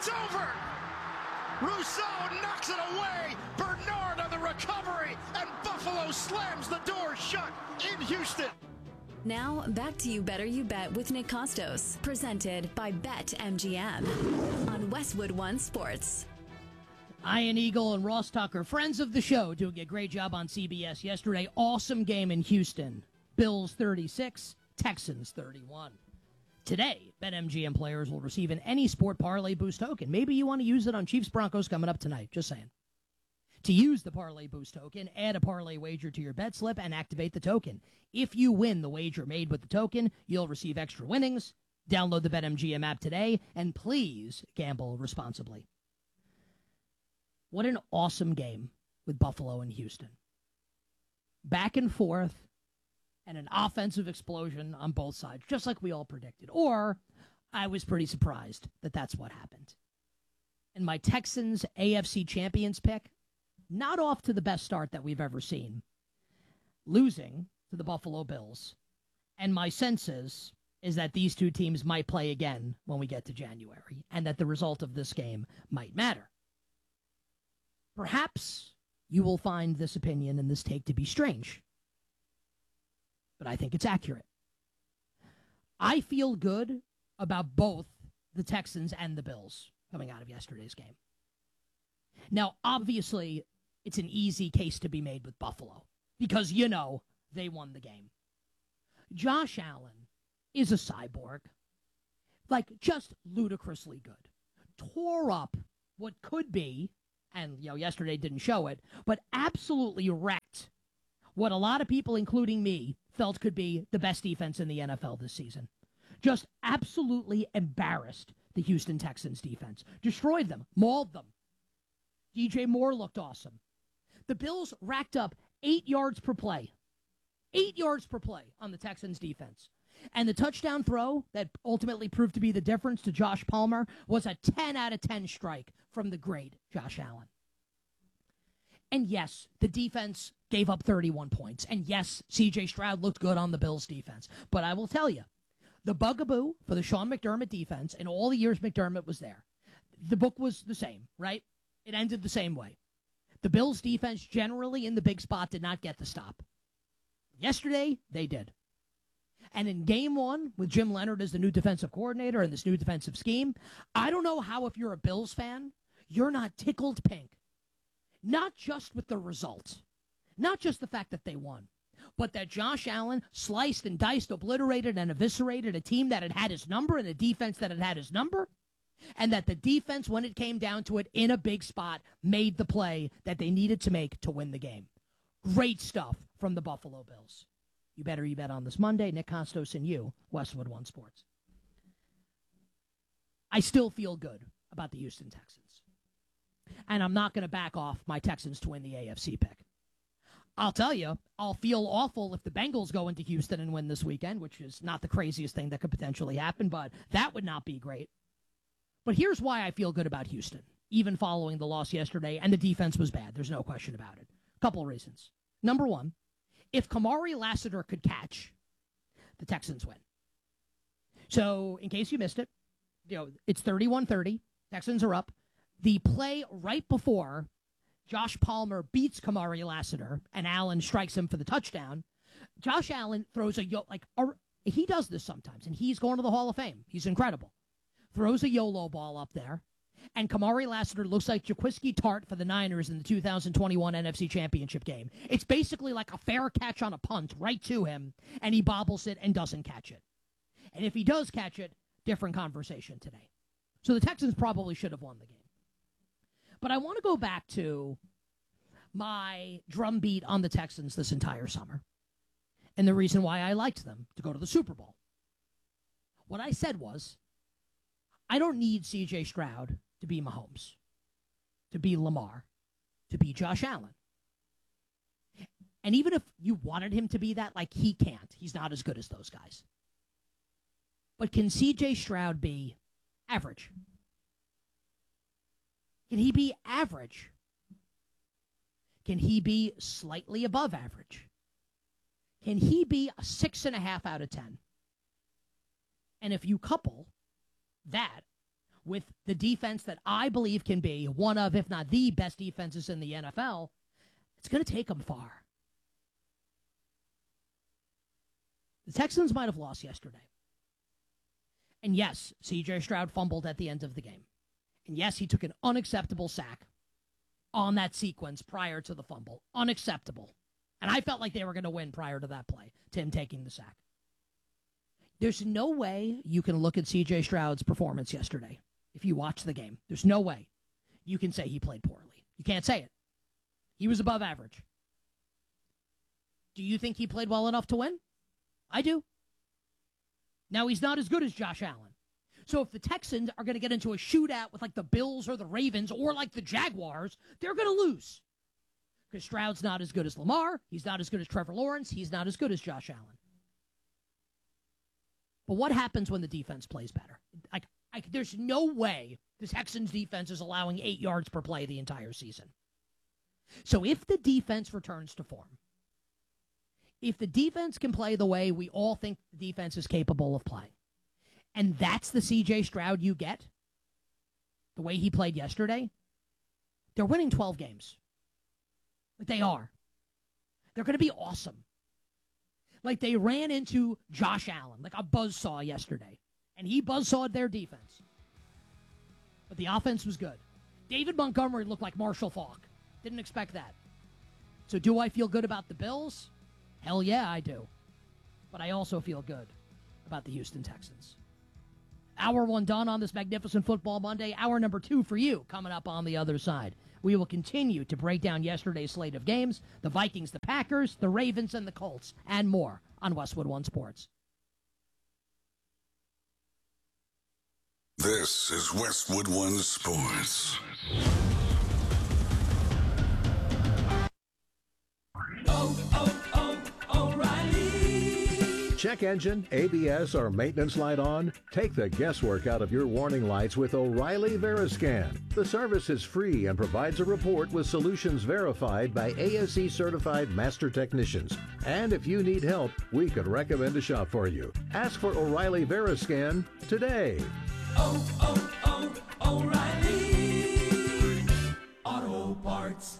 It's over. Rousseau knocks it away. Bernard on the recovery. And Buffalo slams the door shut in Houston. Now, back to You Better You Bet with Nick Costos, presented by BetMGM on Westwood One Sports. Ian Eagle and Ross Tucker, friends of the show, doing a great job on CBS yesterday. Awesome game in Houston. Bills 36, Texans 31. Today, BetMGM players will receive an Any Sport Parlay Boost token. Maybe you want to use it on Chiefs Broncos coming up tonight. Just saying. To use the Parlay Boost token, add a parlay wager to your bet slip and activate the token. If you win the wager made with the token, you'll receive extra winnings. Download the BetMGM app today, and please gamble responsibly. What an awesome game with Buffalo and Houston. Back and forth, and an offensive explosion on both sides, just like we all predicted. Or I was pretty surprised that that's what happened. And my Texans AFC Champions pick, not off to the best start that we've ever seen, losing to the Buffalo Bills. And my sense is that these two teams might play again when we get to January, and that the result of this game might matter. Perhaps you will find this opinion and this take to be strange, but I think it's accurate. I feel good about both the Texans and the Bills coming out of yesterday's game. Now, obviously, it's an easy case to be made with Buffalo because, they won the game. Josh Allen is a cyborg, just ludicrously good. Tore up what could be, and yesterday didn't show it, but absolutely wrecked what a lot of people, including me, felt could be the best defense in the NFL this season. Just absolutely embarrassed the Houston Texans defense. Destroyed them, mauled them. DJ Moore looked awesome. The Bills racked up 8 yards per play. 8 yards per play on the Texans defense. And the touchdown throw that ultimately proved to be the difference to Josh Palmer was a 10 out of 10 strike from the great Josh Allen. And yes, the defense gave up 31 points. And yes, C.J. Stroud looked good on the Bills defense. But I will tell you, the bugaboo for the Sean McDermott defense in all the years McDermott was there, the book was the same, right? It ended the same way. The Bills defense generally in the big spot did not get the stop. Yesterday, they did. And in game one, with Jim Leonard as the new defensive coordinator and this new defensive scheme, I don't know how, if you're a Bills fan, you're not tickled pink. Not just with the result, not just the fact that they won, but that Josh Allen sliced and diced, obliterated and eviscerated a team that had had his number and a defense that had had his number, and that the defense, when it came down to it, in a big spot, made the play that they needed to make to win the game. Great stuff from the Buffalo Bills. You better you bet on this Monday. Nick Costos and you, Westwood One Sports. I still feel good about the Houston Texans. And I'm not going to back off my Texans to win the AFC pick. I'll tell you, I'll feel awful if the Bengals go into Houston and win this weekend, which is not the craziest thing that could potentially happen, but that would not be great. But here's why I feel good about Houston, even following the loss yesterday, and the defense was bad. There's no question about it. A couple of reasons. Number one, if Kamari Lassiter could catch, the Texans win. So, in case you missed it, it's 31-30. Texans are up. The play right before Josh Palmer beats Kamari Lassiter and Allen strikes him for the touchdown, Josh Allen throws he does this sometimes, and he's going to the Hall of Fame. He's incredible. Throws a YOLO ball up there, and Kamari Lassiter looks like Jaquiski Tartt for the Niners in the 2021 NFC Championship game. It's basically like a fair catch on a punt right to him, and he bobbles it and doesn't catch it. And if he does catch it, different conversation today. So the Texans probably should have won the game. But I want to go back to my drumbeat on the Texans this entire summer and the reason why I liked them to go to the Super Bowl. What I said was, I don't need C.J. Stroud to be Mahomes, to be Lamar, to be Josh Allen. And even if you wanted him to be that, he can't. He's not as good as those guys. But can C.J. Stroud be average? Can he be average? Can he be slightly above average? Can he be a 6.5 out of 10? And if you couple that with the defense that I believe can be one of, if not the best defenses in the NFL, it's going to take them far. The Texans might have lost yesterday. And yes, C.J. Stroud fumbled at the end of the game. And yes, he took an unacceptable sack on that sequence prior to the fumble. Unacceptable. And I felt like they were going to win prior to that play, to him taking the sack. There's no way you can look at C.J. Stroud's performance yesterday. If you watch the game, there's no way you can say he played poorly. You can't say it. He was above average. Do you think he played well enough to win? I do. Now, he's not as good as Josh Allen. So if the Texans are going to get into a shootout with like the Bills or the Ravens or like the Jaguars, they're going to lose. Because Stroud's not as good as Lamar. He's not as good as Trevor Lawrence. He's not as good as Josh Allen. But what happens when the defense plays better? There's no way the Texans defense is allowing 8 yards per play the entire season. So if the defense returns to form, if the defense can play the way we all think the defense is capable of playing, and that's the C.J. Stroud you get, the way he played yesterday, they're winning 12 games. Like they are. They're going to be awesome. Like they ran into Josh Allen, like a buzzsaw yesterday. And he buzzsawed their defense. But the offense was good. David Montgomery looked like Marshall Faulk. Didn't expect that. So do I feel good about the Bills? Hell yeah, I do. But I also feel good about the Houston Texans. Hour 1 done on this magnificent Football Monday. Hour number 2 for you coming up on the other side. We will continue to break down yesterday's slate of games, the Vikings, the Packers, the Ravens, and the Colts, and more on Westwood One Sports. This is Westwood One Sports. O'Reilly. Check engine, ABS, or maintenance light on? Take the guesswork out of your warning lights with O'Reilly Veriscan. The service is free and provides a report with solutions verified by ASE certified master technicians. And if you need help, we could recommend a shop for you. Ask for O'Reilly Veriscan today. O'Reilly Auto Parts.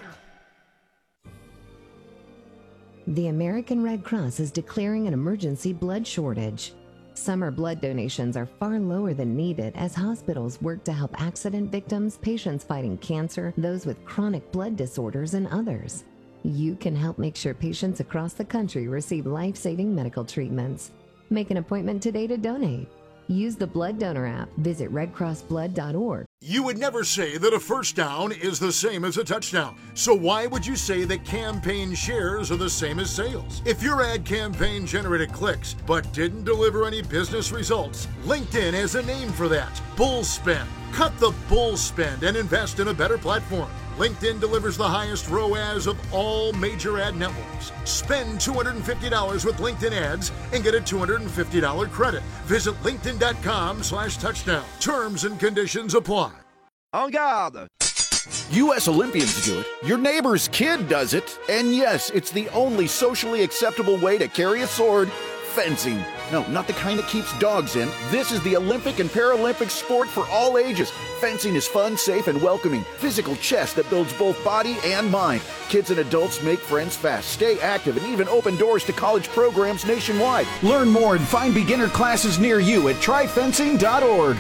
The American Red Cross is declaring an emergency blood shortage. Summer blood donations are far lower than needed as hospitals work to help accident victims, patients fighting cancer, those with chronic blood disorders, and others. You can help make sure patients across the country receive life-saving medical treatments. Make an appointment today to donate. Use the Blood Donor app. Visit redcrossblood.org. You would never say that a first down is the same as a touchdown. So why would you say that campaign shares are the same as sales? If your ad campaign generated clicks but didn't deliver any business results, LinkedIn has a name for that. Bull spend. Cut the bull spend and invest in a better platform. LinkedIn delivers the highest ROAS of all major ad networks. Spend $250 with LinkedIn ads and get a $250 credit. Visit linkedin.com/touchdown. Terms and conditions apply. En garde! U.S. Olympians do it, your neighbor's kid does it, and yes, it's the only socially acceptable way to carry a sword, fencing. No, not the kind that keeps dogs in. This is the Olympic and Paralympic sport for all ages. Fencing is fun, safe, and welcoming. Physical chess that builds both body and mind. Kids and adults make friends fast, stay active, and even open doors to college programs nationwide. Learn more and find beginner classes near you at tryfencing.org.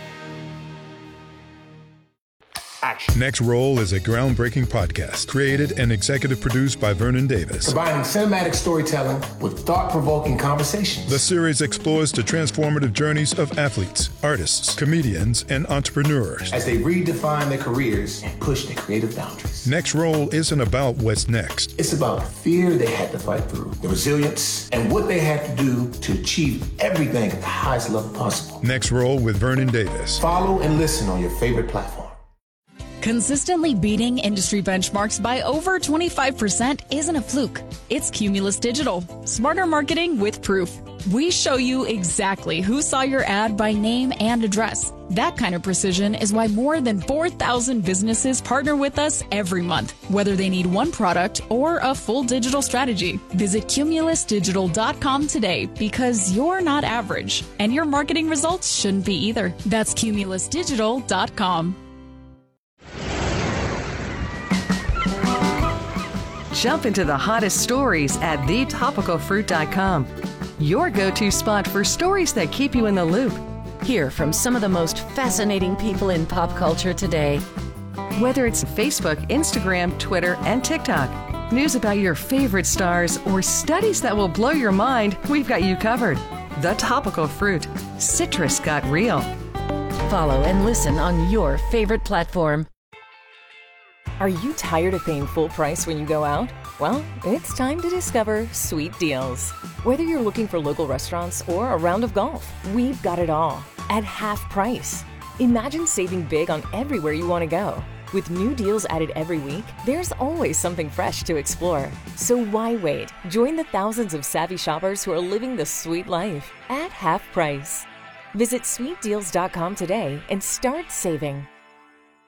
Action. Next Roll is a groundbreaking podcast created and executive produced by Vernon Davis. Combining cinematic storytelling with thought-provoking conversations. The series explores the transformative journeys of athletes, artists, comedians, and entrepreneurs as they redefine their careers and push their creative boundaries. Next Roll isn't about what's next. It's about the fear they had to fight through, the resilience, and what they had to do to achieve everything at the highest level possible. Next Roll with Vernon Davis. Follow and listen on your favorite platform. Consistently beating industry benchmarks by over 25% isn't a fluke. It's Cumulus Digital. Smarter marketing with proof. We show you exactly who saw your ad by name and address. That kind of precision is why more than 4,000 businesses partner with us every month, whether they need one product or a full digital strategy. Visit cumulusdigital.com today because you're not average, and your marketing results shouldn't be either. That's cumulusdigital.com. Jump into the hottest stories at thetopicalfruit.com. Your go-to spot for stories that keep you in the loop. Hear from some of the most fascinating people in pop culture today. Whether it's Facebook, Instagram, Twitter, and TikTok, news about your favorite stars, or studies that will blow your mind, we've got you covered. The Topical Fruit. Citrus got real. Follow and listen on your favorite platform. Are you tired of paying full price when you go out? Well, it's time to discover Sweet Deals. Whether you're looking for local restaurants or a round of golf, we've got it all at half price. Imagine saving big on everywhere you want to go. With new deals added every week, there's always something fresh to explore. So why wait? Join the thousands of savvy shoppers who are living the sweet life at half price. Visit sweetdeals.com today and start saving.